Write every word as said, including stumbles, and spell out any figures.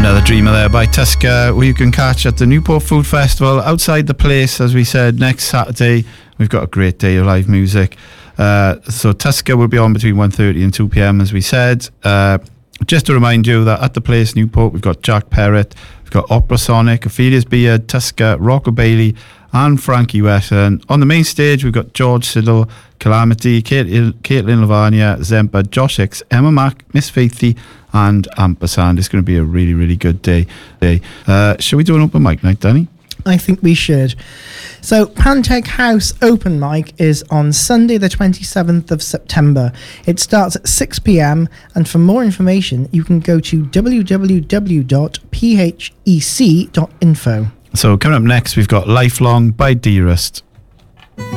Another dreamer there by Tusker, who you can catch at the Newport Food Festival outside the place, as we said, next Saturday. We've got a great day of live music. Uh, so Tusker will be on between one thirty and two p.m, as we said. Uh, just to remind you that at the place, Newport, we've got Jack Perrott, we've got Opera Sonic, Ophelia's Beard, Tusker, Rocco Bailey, and Frankie Wesson. On the main stage, we've got George Siddle, Calamity, Caitlin Lavagna, Zempa, Josh X, Emma Mack, Miss Faithy, and Ampersand. It's going to be a really, really good day. day. Uh, shall we do an open mic night, Danny? I think we should. So, Panteg House Open Mic is on Sunday the twenty-seventh of September. It starts at six p.m, and for more information, you can go to w w w dot p h e c dot info. So, coming up next, we've got Lifelong by Dearest.